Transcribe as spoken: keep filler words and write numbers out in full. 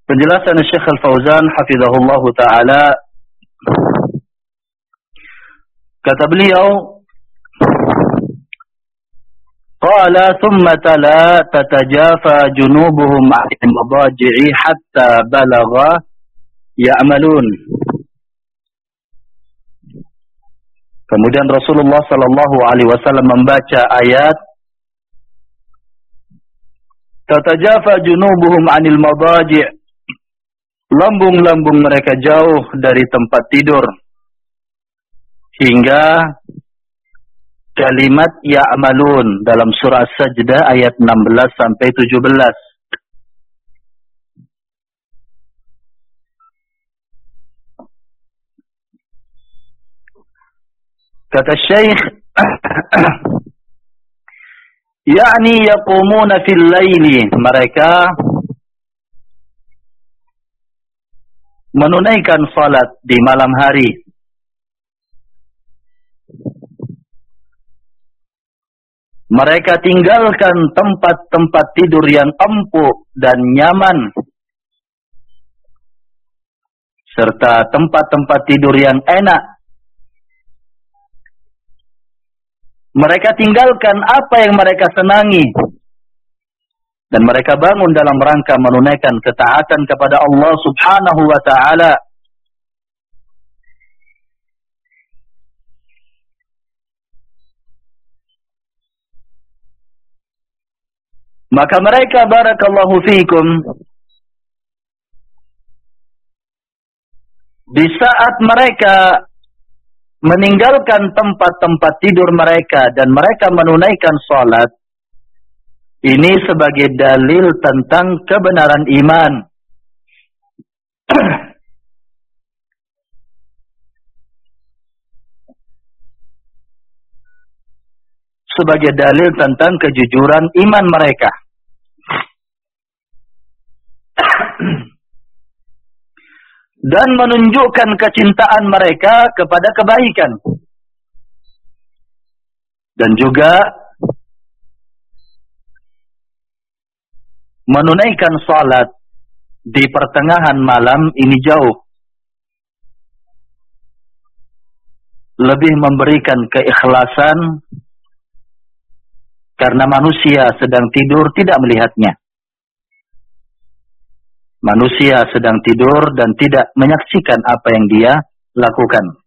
Penjelasan Syekh Al-Fauzan hafizahullah taala, kata beliau, qala thumma tala tatajafa junubuhum 'anil madaji'i hatta balagha ya'malun. Kemudian Rasulullah sallallahu alaihi wasallam membaca ayat tatajafa junubuhum 'anil madaji', lambung-lambung mereka jauh dari tempat tidur, hingga kalimat ya'malun dalam surah Sajdah ayat enam belas sampai tujuh belas. Kata Syekh, yakni yaqumuna fil laili, mereka menunaikan salat di malam hari. Mereka tinggalkan tempat-tempat tidur yang empuk dan nyaman, serta tempat-tempat tidur yang enak. Mereka tinggalkan apa yang mereka senangi, dan mereka bangun dalam rangka menunaikan ketaatan kepada Allah Subhanahu wa ta'ala. Maka mereka, barakallahu fiikum, di saat mereka meninggalkan tempat-tempat tidur mereka dan mereka menunaikan salat, ini sebagai dalil tentang kebenaran iman. Sebagai dalil tentang kejujuran iman mereka. Dan menunjukkan kecintaan mereka kepada kebaikan. Dan juga menunaikan salat di pertengahan malam ini jauh lebih memberikan keikhlasan, karena manusia sedang tidur tidak melihatnya. Manusia sedang tidur dan tidak menyaksikan apa yang dia lakukan.